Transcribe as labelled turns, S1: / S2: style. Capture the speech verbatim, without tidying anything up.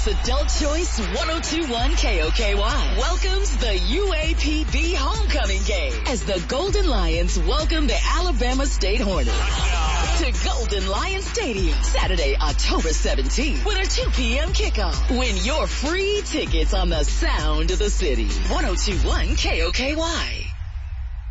S1: Sports Adult Choice ten twenty-one K O K Y welcomes the U A P B homecoming game as the Golden Lions welcome the Alabama State Hornets to Golden Lion Stadium Saturday, October seventeenth with a two p.m. kickoff. Win your free tickets on the sound of the city. ten twenty-one K O K Y.